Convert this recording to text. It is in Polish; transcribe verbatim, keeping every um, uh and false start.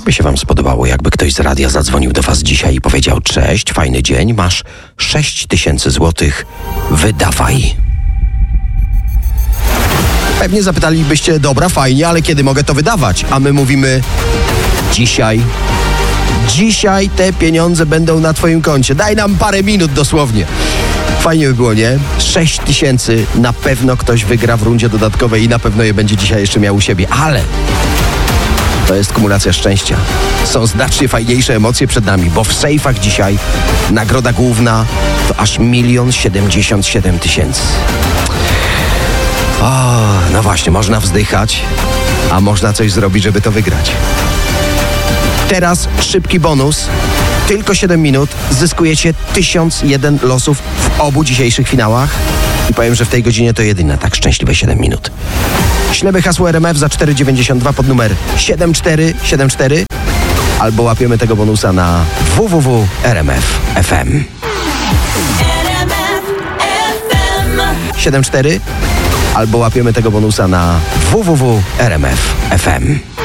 Jakby się wam spodobało, jakby ktoś z radia zadzwonił do was dzisiaj i powiedział: cześć, fajny dzień, masz sześć tysięcy złotych, wydawaj. Pewnie zapytalibyście: dobra, fajnie, ale kiedy mogę to wydawać? A my mówimy: dzisiaj. Dzisiaj te pieniądze będą na twoim koncie. Daj nam parę minut dosłownie. Fajnie by było, nie? sześć tysięcy na pewno ktoś wygra w rundzie dodatkowej i na pewno je będzie dzisiaj jeszcze miał u siebie, ale to jest kumulacja szczęścia. Są znacznie fajniejsze emocje przed nami, bo w sejfach dzisiaj nagroda główna to aż milion siedemdziesiąt siedem tysięcy. O, no właśnie, można wzdychać, a można coś zrobić, żeby to wygrać. Teraz szybki bonus. Tylko siedem minut. Zyskujecie tysiąc jeden losów w obu dzisiejszych finałach. I powiem, że w tej godzinie to jedyne tak szczęśliwe siedem minut. Ślemy hasło R M F za cztery dziewięćdziesiąt dwa pod numer siedem cztery siedem cztery. Albo łapiemy tego bonusa na w w w kropka r m f kropka f m. siedem cztery. Albo łapiemy tego bonusa na w w w kropka r m f kropka f m.